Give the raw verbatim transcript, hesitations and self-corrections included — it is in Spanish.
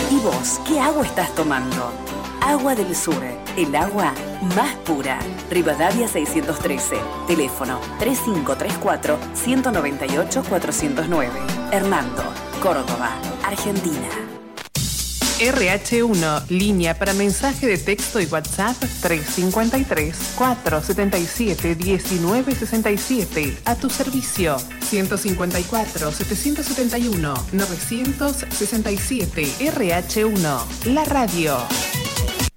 ¿Y vos, qué agua estás tomando? Agua del Sur, el agua más pura. Rivadavia seiscientos trece, teléfono tres cinco tres cuatro, uno nueve ocho, cuatro cero nueve. Hernando, Córdoba, Argentina. R H uno, línea para mensaje de texto y WhatsApp tres cinco tres, cuatro siete siete, uno nueve seis siete. A tu servicio ciento cincuenta y cuatro, setecientos setenta y uno, novecientos sesenta y siete. R H uno, la radio.